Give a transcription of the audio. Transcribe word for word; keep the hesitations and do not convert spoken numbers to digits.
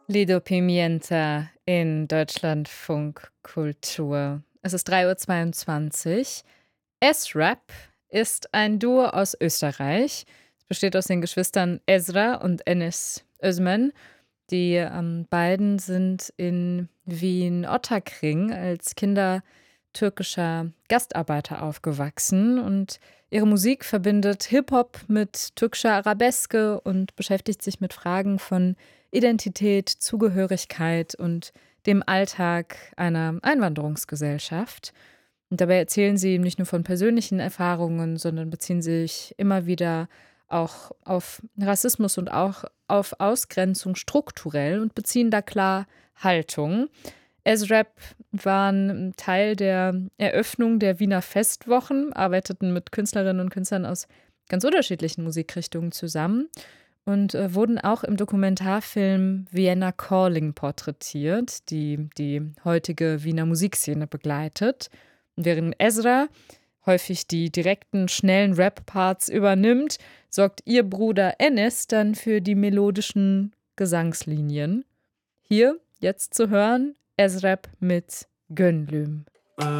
Lido Pimienta in Deutschlandfunk Kultur. Es ist drei Uhr zweiundzwanzig. S-Rap ist ein Duo aus Österreich. Es besteht aus den Geschwistern Ezra und Enis Özmen. Die ähm, beiden sind in Wien-Ottakring als Kinder türkischer Gastarbeiter aufgewachsen und ihre Musik verbindet Hip-Hop mit türkischer Arabeske und beschäftigt sich mit Fragen von Identität, Zugehörigkeit und dem Alltag einer Einwanderungsgesellschaft. Und dabei erzählen sie nicht nur von persönlichen Erfahrungen, sondern beziehen sich immer wieder auch auf Rassismus und auch auf Ausgrenzung strukturell und beziehen da klar Haltung. S-Rap waren Teil der Eröffnung der Wiener Festwochen, arbeiteten mit Künstlerinnen und Künstlern aus ganz unterschiedlichen Musikrichtungen zusammen und äh, wurden auch im Dokumentarfilm Vienna Calling porträtiert, die die heutige Wiener Musikszene begleitet. Und während Ezra häufig die direkten, schnellen Rap-Parts übernimmt, sorgt ihr Bruder Enis dann für die melodischen Gesangslinien. Hier jetzt zu hören Ezrap mit Gönlüm.